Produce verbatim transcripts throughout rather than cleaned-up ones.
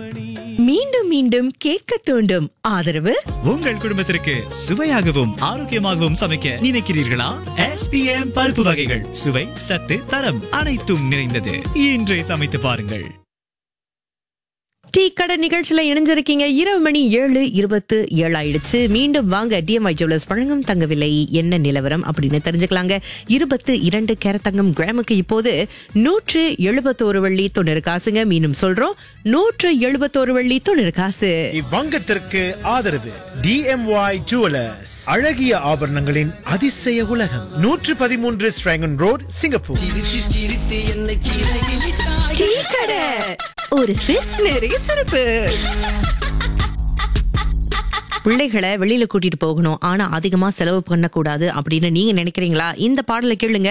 மீண்டும் மீண்டும் கேட்க தூண்டும் ஆதரவு உங்கள் குடும்பத்திற்கு சுவையாகவும் ஆரோக்கியமாகவும் சமைக்க நினைக்கிறீர்களா? எஸ் பி எம் பருப்பு வகைகள் சுவை சத்து தரம் அனைத்தும் நிறைந்தது. இன்றே சமைத்து பாருங்கள். டீ கடை நிகழ்ச்சியில இணைஞ்சிருக்கீங்க. இரவு மணி ஏழு இருபத்து ஏழு ஆயிடுச்சு. மீண்டும் வாங்க டிஎம்ஐ ஜுவல்லர்ஸ் வழங்கும் தங்க விலை என்ன நிலவரம் அப்படின்னு தெரிஞ்சுக்கலாங்க. இருபத்து இரண்டு கேரட் தங்கம் கிராமுக்கு இப்போது நூற்று எழுபத்தோரு வெள்ளி தொண்ணூறு காசுங்க. மீண்டும் சொல்றோம், நூற்று எழுபத்தோரு வெள்ளி தொண்ணூறு காசு. இவ்வங்கத்திற்கு ஆதரவு டிஎம்ஒய் ஜுவல்லர்ஸ், அழகிய ஆபரணங்களின் அதிசய உலகம், நூற்று பதிமூன்று ஸ்ட்ராங்கன் ரோட், சிங்கப்பூர். டீ கடை ஒரு சிப் நிறைய சிறப்பு. பிள்ளைகளை வெளியில கூட்டிட்டு போகணும், ஆனா அதிகமா செலவு பண்ண கூடாது அப்படின்னு நீங்க நினைக்கிறீங்களா? இந்த பாடலை கேளுங்க.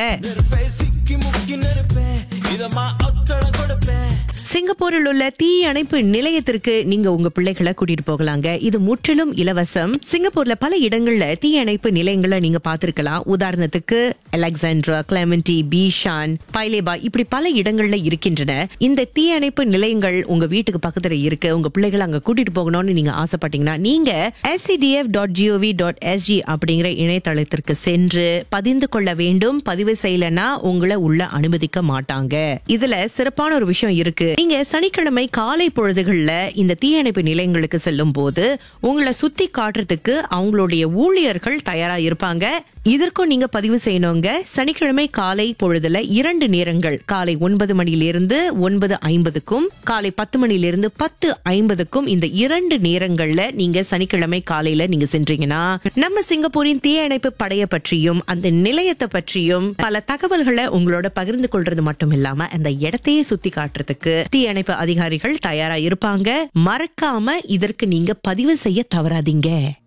சிங்கப்பூரில் உள்ள தீ அணைப்பு நிலையத்திற்கு நீங்க உங்க பிள்ளைகளை கூட்டிட்டு போகலாங்க. இது முற்றிலும் இலவசம். சிங்கப்பூர்ல பல இடங்கள்ல தீ அணைப்பு நிலையங்களை நீங்க பார்த்திருக்கலாம். உதாரணத்துக்கு அலெக்சாண்ட்ரா, கிளெமென்டி, பீஷான், பைலேபா, இப்படி பல இடங்கள்ல இருக்கின்றன. இந்த தீ அணைப்பு நிலையங்கள் உங்க வீட்டுக்கு பக்கத்துல இருக்கு. உங்க பிள்ளைகளை அங்க கூட்டிட்டு போகணும்னு நீங்க ஆசைப்பட்டீங்கன்னா நீங்க S C D F dot gov dot S G அப்படிங்கிற இணையதளத்திற்கு சென்று பதிந்து கொள்ள வேண்டும். பதிவு செய்யலன்னா உங்களை உள்ள அனுமதிக்க மாட்டாங்க. இதுல சிறப்பான ஒரு விஷயம் இருக்கு. நீங்க சனிக்கிழமை காலை பொழுதுகள்ல இந்த தீயணைப்பு நிலையங்களுக்கு செல்லும் போது உங்களை சுத்தி காட்டுறதுக்கு அவங்களுடைய ஊழியர்கள் தயாரா இருப்பாங்க. இதற்கும் நீங்க பதிவு செய்யணுங்க. சனிக்கிழமை காலை பொழுதுல இரண்டு நேரங்கள், காலை ஒன்பது மணியிலிருந்து ஒன்பது ஐம்பதுக்கும் காலை பத்து மணியிலிருந்து பத்து ஐம்பதுக்கும் இந்த இரண்டு நேரங்கள்ல நீங்க சனிக்கிழமை காலையில நீங்க சென்றீங்கன்னா நம்ம சிங்கப்பூரின் தீயணைப்பு படைய பற்றியும் அந்த நிலையத்தை பற்றியும் பல தகவல்களை உங்களோட பகிர்ந்து கொள்றது மட்டும் இல்லாம அந்த இடத்தையே சுத்தி காட்டுறதுக்கு தீயணைப்பு அதிகாரிகள் தயாரா இருப்பாங்க. மறக்காம இதற்கு நீங்க பதிவு செய்ய தவறாதீங்க.